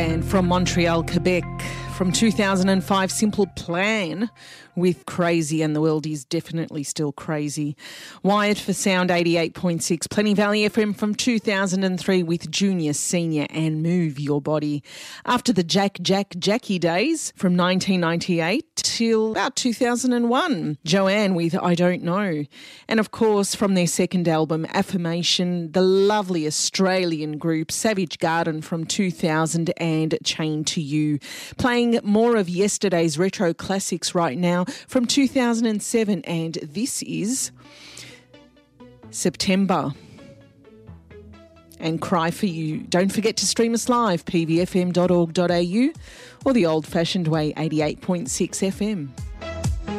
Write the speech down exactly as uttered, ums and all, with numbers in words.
And from Montreal, Quebec, from two thousand five, Simple Plan with Crazy, and the world is definitely still crazy. Wired for Sound eighty-eight point six, Plenty Valley F M from two thousand three with Junior, Senior and Move Your Body. After the Jack, Jack, Jackie days from nineteen ninety-eight till about two thousand one, Joanne with I Don't Know. And of course, from their second album, Affirmation, the lovely Australian group Savage Garden from two thousand and Chained to You. Playing more of yesterday's retro classics right now from two thousand seven, and this is September and Cry For You. Don't forget to stream us live, p v f m dot org dot a u, or the old-fashioned way, eighty-eight point six F M.